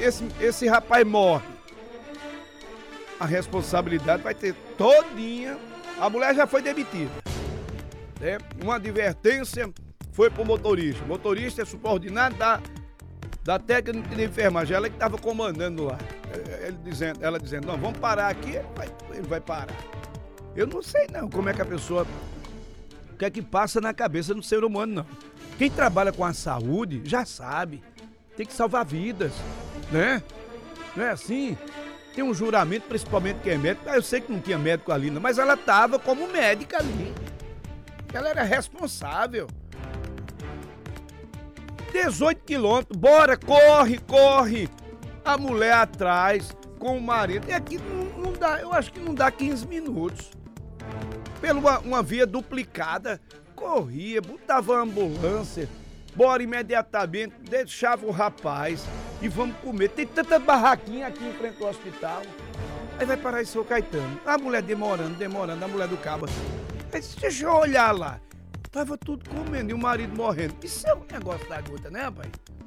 esse rapaz morre, a responsabilidade vai ter todinha. A mulher já foi demitida, né? Uma advertência foi pro motorista. O motorista é subordinado da técnica de enfermagem, ela que estava comandando lá. Ela dizendo, não, vamos parar aqui, ele vai parar. Eu não sei não como é que a pessoa, o que é que passa na cabeça do ser humano, não. Quem trabalha com a saúde já sabe, tem que salvar vidas, né? Não é assim? Tem um juramento, principalmente quem é médico. Eu sei que não tinha médico ali, não, mas ela estava como médica ali. Ela era responsável. 18 quilômetros, bora, corre. A mulher atrás, com o marido. E aqui não dá, eu acho que não dá 15 minutos. Pela uma via duplicada, corria, botava a ambulância, bora imediatamente, deixava o rapaz e vamos comer. Tem tanta barraquinha aqui em frente ao hospital. Aí vai parar em São Caetano. A mulher demorando, a mulher do cabo. Aí, deixa eu olhar lá. Tava tudo comendo e o marido morrendo. Isso é um negócio da gota, né, rapaz?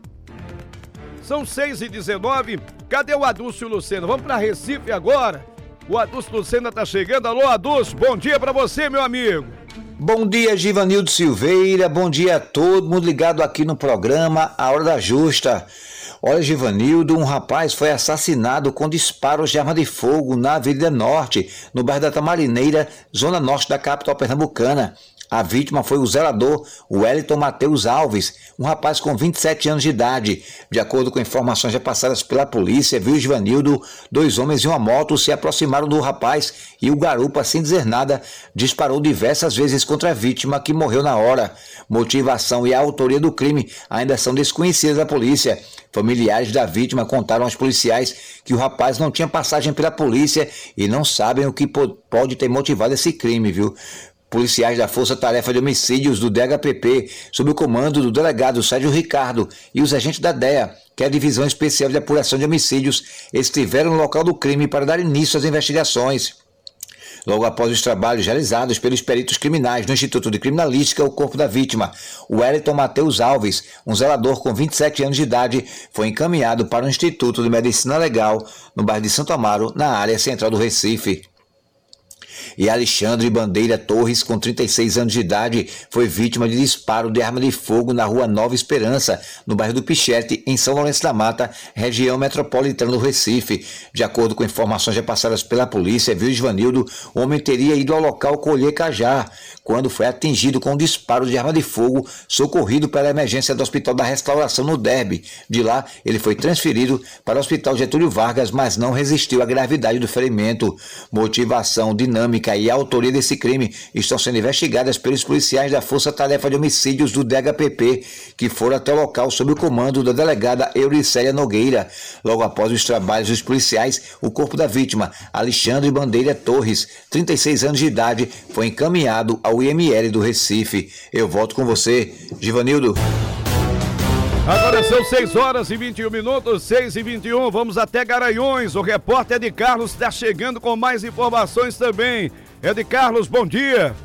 São 6h19. Cadê o Adúlcio Lucena? Vamos pra Recife agora. O Adúlcio Lucena tá chegando. Alô, Adúlcio, bom dia pra você, meu amigo. Bom dia, Givanildo Silveira. Bom dia a todo mundo ligado aqui no programa A Hora da Justa. Olha, Givanildo, um rapaz foi assassinado com disparos de arma de fogo na Avenida Norte, no bairro da Tamarineira, zona norte da capital pernambucana. A vítima foi o zelador Wellington Matheus Alves, um rapaz com 27 anos de idade. De acordo com informações repassadas pela polícia, viu Givanildo, 2 homens e uma moto se aproximaram do rapaz e o garupa, sem dizer nada, disparou diversas vezes contra a vítima, que morreu na hora. Motivação e a autoria do crime ainda são desconhecidas da polícia. Familiares da vítima contaram aos policiais que o rapaz não tinha passagem pela polícia e não sabem o que pode ter motivado esse crime, viu? Policiais da Força Tarefa de Homicídios do DHPP, sob o comando do delegado Sérgio Ricardo, e os agentes da DEA, que é a Divisão Especial de Apuração de Homicídios, estiveram no local do crime para dar início às investigações. Logo após os trabalhos realizados pelos peritos criminais do Instituto de Criminalística, o corpo da vítima, o Wellington Matheus Alves, um zelador com 27 anos de idade, foi encaminhado para o Instituto de Medicina Legal, no bairro de Santo Amaro, na área central do Recife. E Alexandre Bandeira Torres, com 36 anos de idade, foi vítima de disparo de arma de fogo na rua Nova Esperança, no bairro do Pichete, em São Lourenço da Mata, região metropolitana do Recife. De acordo com informações repassadas pela polícia, viu Givanildo, o homem teria ido ao local colher cajá, quando foi atingido com um disparo de arma de fogo, socorrido pela emergência do Hospital da Restauração no Derby. De lá, ele foi transferido para o Hospital Getúlio Vargas, mas não resistiu à gravidade do ferimento. Motivação, dinâmica e a autoria desse crime estão sendo investigadas pelos policiais da Força Tarefa de Homicídios do DHPP, que foram até o local sob o comando da delegada Euricélia Nogueira. Logo após os trabalhos dos policiais, o corpo da vítima, Alexandre Bandeira Torres, 36 anos de idade, foi encaminhado ao IML do Recife. Eu volto com você, Givanildo. Agora são 6h21, 6h21, vamos até Garanhuns. O repórter Ed Carlos está chegando com mais informações também. Ed Carlos, bom dia.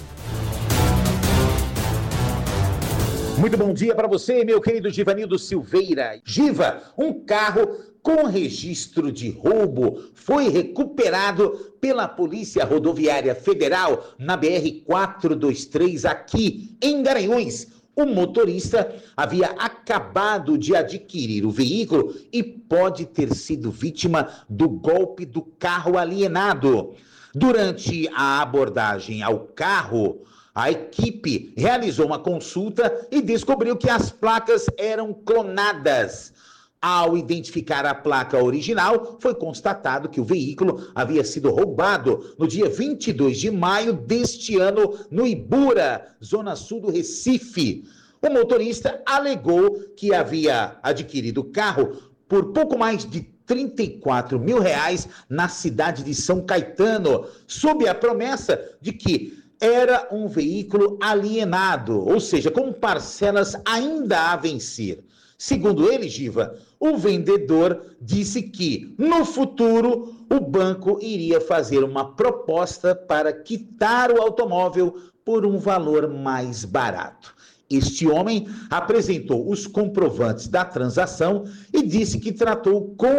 Muito bom dia para você, meu querido Givanildo Silveira. Giva, um carro com registro de roubo foi recuperado pela Polícia Rodoviária Federal na BR-423 aqui em Garanhuns. O motorista havia acabado de adquirir o veículo e pode ter sido vítima do golpe do carro alienado. Durante a abordagem ao carro, a equipe realizou uma consulta e descobriu que as placas eram clonadas. Ao identificar a placa original, foi constatado que o veículo havia sido roubado no dia 22 de maio deste ano, no Ibura, zona sul do Recife. O motorista alegou que havia adquirido o carro por pouco mais de R$34 mil na cidade de São Caetano, sob a promessa de que era um veículo alienado, ou seja, com parcelas ainda a vencer. Segundo ele, Giva, o vendedor disse que, no futuro, o banco iria fazer uma proposta para quitar o automóvel por um valor mais barato. Este homem apresentou os comprovantes da transação e disse que tratou com